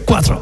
4.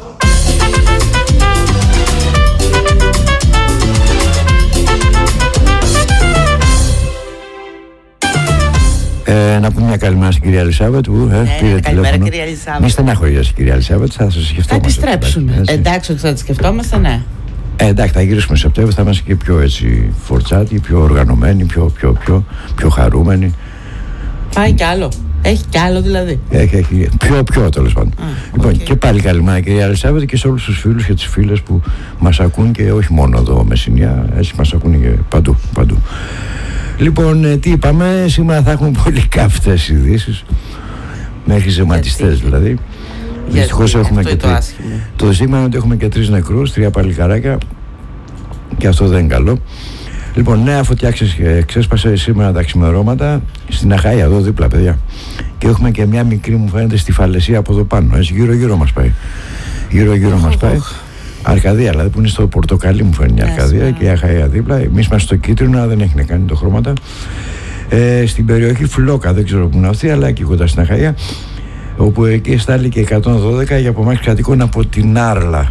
Να πούμε μια καλημέρα στην κυρία Ελισάβετ που πήρε καλημέρα, κυρία Ελισάβετ. Μη στεναχωρείτε, κυρία Ελισάβετ, θα σας σκεφτόμαστε. Θα επιστρέψουμε. Εντάξει, ότι θα τη σκεφτόμαστε, ναι. Εντάξει, θα γυρίσουμε Σεπτέμβριο, θα είμαστε και πιο έτσι φορτσάτοι, πιο οργανωμένοι, πιο χαρούμενοι. Πάει κι άλλο. Έχει κι άλλο δηλαδή. Έχει πιο τέλος πάντων. Λοιπόν, και πάλι καλημέρα κυρία Ελισάβετ και σε όλους τους φίλους και τις φίλες που μας ακούν και όχι μόνο εδώ Μεσσηνία, έτσι μας ακούν και παντού. Λοιπόν, τι είπαμε, σήμερα θα έχουμε πολύ καυτές ειδήσεις, μέχρι ζεματιστές δηλαδή. Δυστυχώς έχουμε και το ζήτημα είναι ότι έχουμε και 3 νεκρούς, 3 παλικαράκια και αυτό δεν είναι καλό. Λοιπόν, νέα φωτιά ξέσπασε σήμερα τα ξημερώματα στην Αχαΐα, εδώ δίπλα παιδιά, και έχουμε και μια μικρή, μου φαίνεται, στη Φαλαισία από εδώ πάνω, έτσι γύρω μας πάει, μας πάει. Αρκαδία, δηλαδή που είναι στο πορτοκαλί, μου φαίνεται η Αρκαδία και η Αχαΐα δίπλα. Εμείς είμαστε στο κίτρινο, αλλά δεν έχει να κάνει το χρώματα. Στην περιοχή Φλόκα, δεν ξέρω που είναι αυτή, αλλά εκεί κοντά στην Αχαΐα, όπου εκεί στάληκε 112 για απομάκρυνση κατοικών από την Άρλα.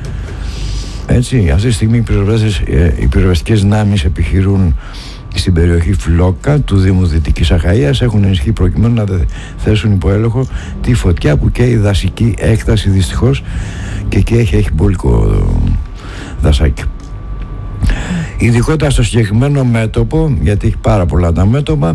Έτσι, αυτή τη στιγμή οι πυροσβεστικές δυνάμεις επιχειρούν στην περιοχή Φλόκα του Δήμου Δυτικής Αχαΐας, έχουν ενισχύει προκειμένου να θέσουν υπό έλεγχο τη φωτιά που καίει η δασική έκταση δυστυχώς, και εκεί έχει μπόλικο δασάκι. Ειδικότερα στο συγκεκριμένο μέτωπο, γιατί έχει πάρα πολλά τα μέτωπα,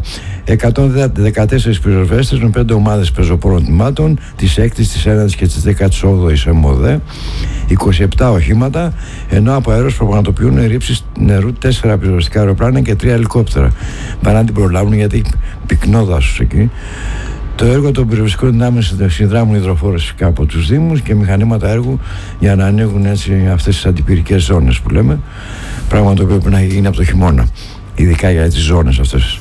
114 πυροσβέστες με 5 ομάδες πεζοπόρων τμήματων της 6ης, της 9ης και της 18ης ΕΜΟΔΕ, 27 οχήματα, ενώ από αέρος πραγματοποιούν ρήψεις νερού 4 πυροσβεστικά αεροπλάνα και 3 ελικόπτερα, παρά να την προλάβουν γιατί έχει πυκνό δάσος εκεί. Το έργο των πυροσβεστικών δυνάμεων συνδράμουν υδροφόρες φυσικά από τους Δήμους και μηχανήματα έργου για να ανοίγουν έτσι αυτές τις αντιπυρικές ζώνες που λέμε, πράγμα το οποίο πρέπει να γίνει από το χειμώνα, ειδικά για τις ζώνες αυτές.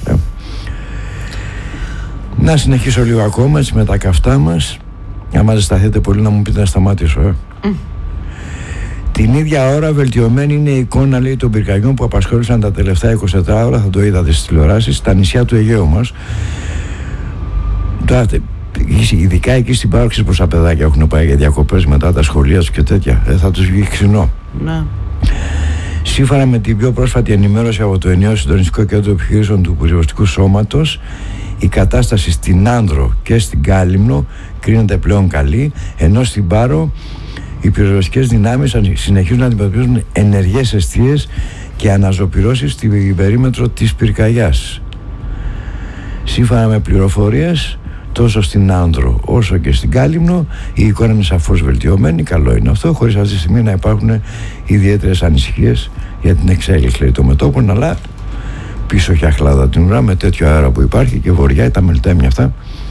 Να συνεχίσω λίγο ακόμα έτσι με τα καυτά μας. Άμα δεν σταθείτε πολύ να μου πείτε να σταματήσω. Την ίδια ώρα βελτιωμένη είναι η εικόνα, λέει, των πυρκαγιών που απασχόλησαν τα τελευταία 24 ώρα, θα το είδατε στις τηλεοράσεις, στα νησιά του Αιγαίου μας. Τώρα, ειδικά εκεί στην Πάροξη, προς τα παιδάκια έχουν πάει για διακοπές μετά τα σχολεία τους και τέτοια, θα τους βγει ξινό. Ναι. Σύμφωνα με την πιο πρόσφατη ενημέρωση από το ενιαίο συντονιστικό κέντρο επιχειρήσεων του πυροσβεστικού σώματος, η κατάσταση στην Άνδρο και στην Κάλυμνο κρίνεται πλέον καλή, ενώ στην Πάρο οι πυροσβεστικές δυνάμεις συνεχίζουν να αντιμετωπίζουν ενεργές εστίες και αναζωπυρώσεις στην περίμετρο της πυρκαγιάς. Σύμφωνα με πληροφορίες, τόσο στην Άνδρο όσο και στην Κάλυμνο η εικόνα είναι σαφώς βελτιωμένη, καλό είναι αυτό, χωρίς αυτή τη στιγμή να υπάρχουν ιδιαίτερες ανησυχίες για την εξέλιξη, λέει, των μετώπων, αλλά πίσω έχει αχλάδα την ουρά με τέτοιο αέρα που υπάρχει και βορειά, τα μελτέμια αυτά.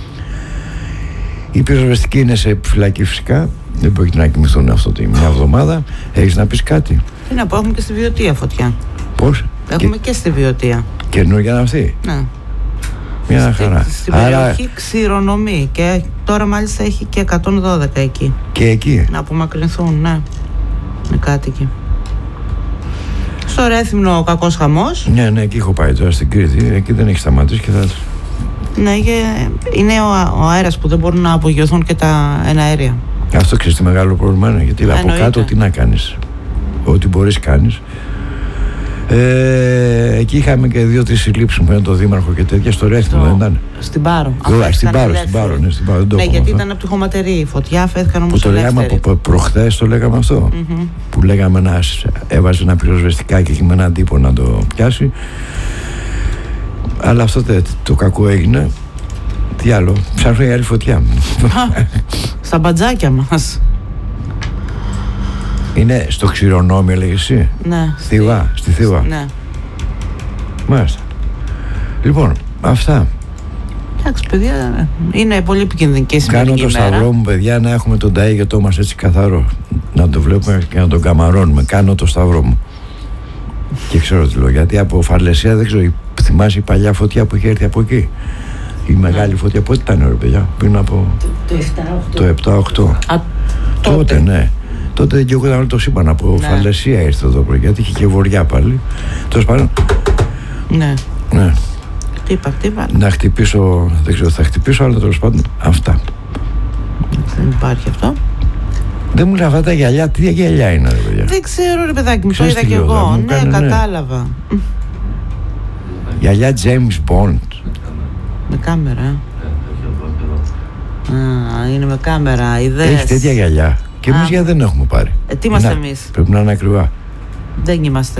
Οι πυροσβεστικοί είναι σε φυλακή φυσικά, δεν πρόκειται να κοιμηθούν αυτό μια εβδομάδα. Έχεις να πεις κάτι? Τι να πω, έχουμε και στη Βιωτία φωτιά. Πώς? Έχουμε και στη Βιωτία. Καινούργια είναι αυτή? Ναι. Μια χαρά. Στην περιοχή Ξηρονομí και τώρα μάλιστα έχει και 112 εκεί. Και εκεί. Να απομακρυνθούν, ναι, με κάτοικοι. Στο Ρέθυμνο ο κακός χαμός. Ναι, εκεί έχω πάει τώρα στην Κρήτη. Εκεί δεν έχει σταματήσει και θα... Ναι, είναι ο αέρας που δεν μπορούν να απογειωθούν και τα εναέρια. Αυτό ξέρεις τι μεγάλο πρόβλημα είναι, γιατί από κάτω τι να κάνεις? Ό,τι μπορείς κάνεις. Εκεί είχαμε και 2-3 συλλήψεις με τον Δήμαρχο και τέτοια στο Ρέθυμνο, δεν ήταν? Στην Πάρο. Στην Πάρο, ναι, γιατί ήταν από τη χωματερή η φωτιά, φέθηκαν όμως ελεύθεροι. Το λέγαμε προχθές, το λέγαμε αυτό. Που λέγαμε να έβαζε ένα πυροσβεστικάκι και με έναν τύπο να το πιάσει. Αλλά αυτό το κακό έγινε. Τι άλλο, ψάχνω για άλλη φωτιά. Στα μπατζάκια μας. Είναι στο Ξηρονόμι, έλεγες εσύ? Ναι. Στη Θήβα. Ναι. Μάλιστα. Λοιπόν, αυτά. Εντάξει, παιδιά, είναι πολύ επικίνδυνη σημερινή ημέρα. Κάνω το σταυρό μου, παιδιά, να έχουμε τον ταΐγετό μας έτσι καθαρό. Να το βλέπουμε και να τον καμαρώνουμε. Κάνω το σταυρό μου. Και ξέρω τι λέω, γιατί από Φαλαισία δεν ξέρω, θυμάσαι η παλιά φωτιά που είχε έρθει από εκεί? Η μεγάλη φωτιά πότε ήταν, ρε παιδιά? Πριν από το 7-8. Τότε, ναι. Τότε και εγώ το είπαν από Φαλαισία ήρθε εδώ, γιατί είχε και βορειά πάλι. Τέλος πάντων. Ναι. Ναι. Χτύπα. Να χτυπήσω, δεν ξέρω, θα χτυπήσω, αλλά τέλος πάντων αυτά. Δεν υπάρχει αυτό. Δεν μου λέει αυτά τα γυαλιά, τι γυαλιά είναι, ρε παιδιά. Δεν ξέρω, ρε παιδάκι μου, το Ξέρεις είδα κι τι λέω, εγώ. μου Ναι, κάνουν, κατάλαβα. Γυαλιά James Bond. Με κάμερα. Α, είναι με κάμερα, ιδέες. Έχει τέτοια γυαλιά. Και εμείς γιατί δεν έχουμε πάρει. Τι είμαστε εμείς? Πρέπει να είναι ακριβά. Δεν είμαστε.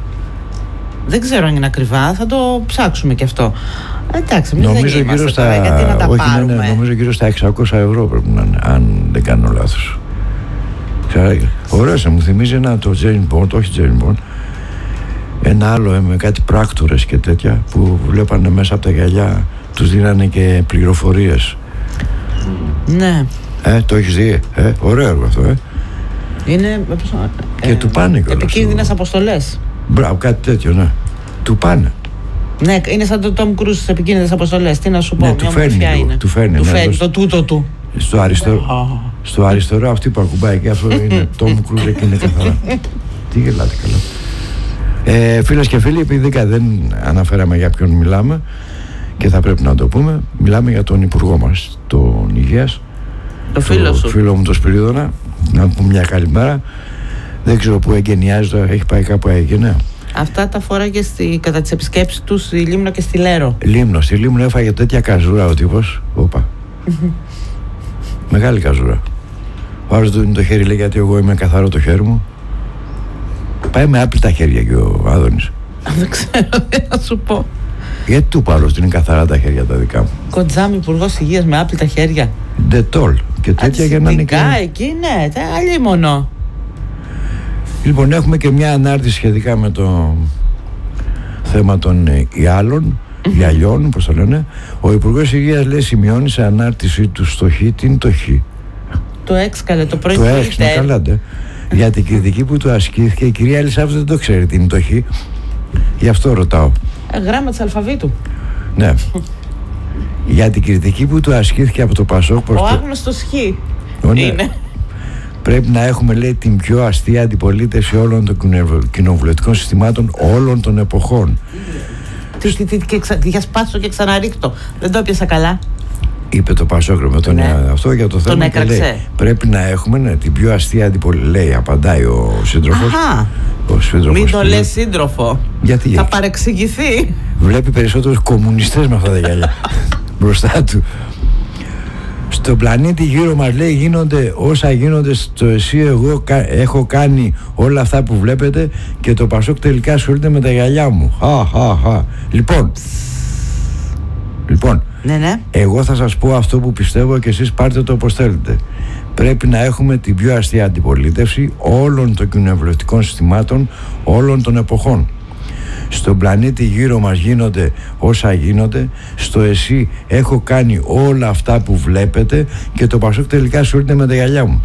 Δεν ξέρω αν είναι ακριβά, θα το ψάξουμε κι αυτό. Εντάξει, εμείς Νομίζω δεν είμαστε γύρω τώρα, στα... γιατί να τα Όχι, πάρουμε. ναι, νομίζω γύρω στα 600 ευρώ πρέπει να είναι, αν δεν κάνω λάθος. Ωραίος, μου θυμίζει ένα το James Bond, όχι James Bond, ένα άλλο με κάτι πράκτορες και τέτοια που βλέπανε μέσα από τα γυαλιά, τους δίνανε και πληροφορίες. Ναι. Το έχεις δει, ωραίο έργο αυτό, Είναι. Και του πάνε κιόλας. Επικίνδυνες αποστολές. Μπράβο, κάτι τέτοιο, ναι. Του πάνε. Ναι, είναι σαν το Tom Cruise στις επικίνδυνες αποστολές. Τι να σου πω, Ναι, μια μορφιά είναι. του φέρνει, το τούτο του. Στο αριστερό αυτή που ακουμπάει και αυτό είναι Tom Cruise, εκεί είναι καθαρά. Τι γελάτε καλά. Φίλες και φίλοι, επειδή δεν αναφέραμε για ποιον μιλάμε και θα πρέπει να το πούμε, μιλάμε για τον υπουργό μας, τον Υγείας, το φίλο μου τον Σπυρίδωνα. Να πούμε μια καλημέρα. Δεν ξέρω πού εγκαινιάζει, έχει πάει κάπου έγινε. Αυτά τα φορά και κατά τις επισκέψεις του στη Λίμνο και στη Λέρο. Στη Λίμνο έφαγε τέτοια καζούρα ο τύπος. Όπα. Μεγάλη καζούρα. Ο άλλος του είναι το χέρι, λέει, γιατί εγώ είμαι καθαρό το χέρι μου. Πάει με άπλυτα χέρια και ο Άδωνης. Δεν ξέρω, τι να σου πω. Γιατί του πάρω ότι είναι καθαρά τα χέρια τα δικά μου. Κοντζάμι υπουργός υγείας με άπλυτα χέρια. Ντετόλ και τέτοια για να είναι και... εκεί, ναι, αλίμονο. Λοιπόν, έχουμε και μια ανάρτηση σχετικά με το θέμα των γυαλιών, πώς το λένε. Ο Υπουργός Υγείας, λέει, σημειώνει σε ανάρτησή του στο Χ. Τι είναι το Χ? Το X, το πρώην Το X, ναι, καλά, ναι. Για την κριτική που του ασκήθηκε, η κυρία Ελισάβετ δεν το ξέρει τι είναι το Χ. Γι' αυτό ρωτάω. Γράμμα της αλφαβήτου. Ναι. Για την κριτική που του ασκήθηκε από το Πασόκ προς ο άγνωστος Χ. Ναι. Είναι. Πρέπει να έχουμε, λέει, την πιο αστεία αντιπολίτευση όλων των κοινοβουλευτικών συστημάτων όλων των εποχών. Για σπάσω και ξαναρίχτω. Δεν το έπιασα καλά. Είπε το Πασόκ με τον αυτό για το θέμα. Τον λέει, πρέπει να έχουμε την πιο αστεία αντιπολίτευση. Λέει, απαντάει ο σύντροφος. Μην το λες σύντροφο. Γιατί? Θα παρεξηγηθεί. Βλέπει περισσότερους κομμουνιστές με αυτά τα γυαλιά μπροστά του. Στον πλανήτη γύρω μας, λέει, γίνονται όσα γίνονται στο εσύ, εγώ έχω κάνει όλα αυτά που βλέπετε και το Πασόκ τελικά ασχολείται με τα γυαλιά μου. Λοιπόν, ναι. Εγώ θα σας πω αυτό που πιστεύω και εσείς πάρτε το όπως θέλετε. Πρέπει να έχουμε την πιο αστεία αντιπολίτευση όλων των κοινοβουλευτικών συστημάτων όλων των εποχών. Στον πλανήτη γύρω μας γίνονται όσα γίνονται. Στο εσύ έχω κάνει όλα αυτά που βλέπετε και το Πασόκ τελικά ασχολείται με τα γυαλιά μου.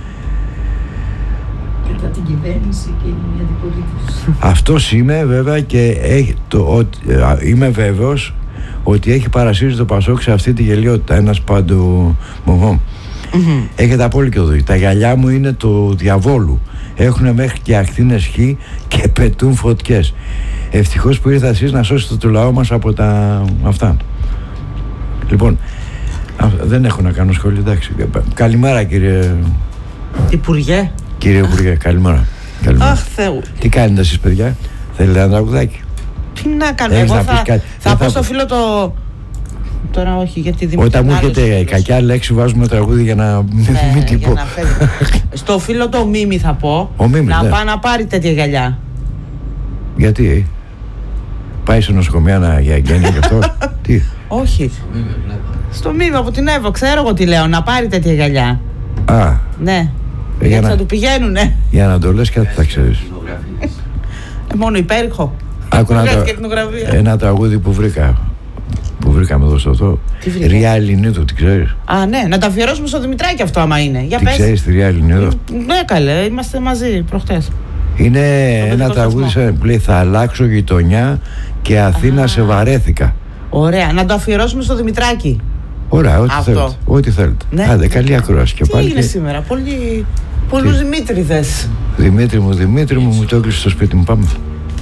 Κατά την κυβέρνηση και η αντιπολίτευση. Αυτός είμαι βέβαια και είμαι βέβαιος ότι έχει παρασύρει το Πασόκ σε αυτή τη γελιότητα. Ένας πάντου Έχετε απόλυτο δει. Τα γυαλιά μου είναι του διαβόλου. Έχουν μέχρι και ακτίνες Χ και πετούν φωτιές. Ευτυχώς που ήρθα εσείς να σώσετε το λαό μας από τα αυτά. Λοιπόν, δεν έχω να κάνω σχόλιο, εντάξει. Καλημέρα, κύριε Υπουργέ. Κύριε Υπουργέ, καλημέρα. Αχ, Θεού. Τι κάνετε εσείς, παιδιά? Θέλετε ένα τραγουδάκι? Τι να κάνω, εγώ θα πω στο φίλο το... Τώρα όχι, γιατί όταν μου έρχεται κακιά λέξη βάζουμε τραγούδι για να μην την πω. Στο φίλο το Μίμη θα πω. Ο Μίμης, να πάει να πάρει τέτοια γυαλιά. Γιατί? Πάει στο νοσοκομείο για εγγένεια και αυτό? Τι? Όχι. Στο Μίμη από την Εύω, ξέρω εγώ τι λέω. Να πάρει τέτοια γυαλιά. Α. Ναι. Γιατί θα του πηγαίνουνε. Για να το λες και θα ξέρεις. Μόνο υπέρηχο. Άκου ένα τραγούδι που βρήκαμε εδώ στο αυτό. Ριά Ελληνίδου, τι ξέρεις? Α, ναι, να τα αφιερώσουμε στο Δημητράκη αυτό άμα είναι. Για τι πες. Ξέρεις τη Ριά Ελληνίδου? Ναι, καλέ, είμαστε μαζί προχτές. Είναι ένα τραγούδι που λέει θα αλλάξω γειτονιά και Αθήνα σε βαρέθηκα. Ωραία, να το αφιερώσουμε στο Δημητράκη. Ωραία, ό,τι θέλετε. Ναι. Άντε, καλή ακρόαση και πάλι. Τι είναι σήμερα, πολλούς Δημήτριδες. Δημήτρη μου, μου το έκλεισε στο σπίτι μου, πάμε.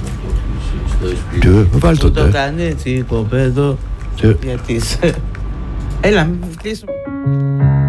Βάλ' το το κάνει έτσι, κοπέδο. Γιατί Έλα, μην κλείσουμε.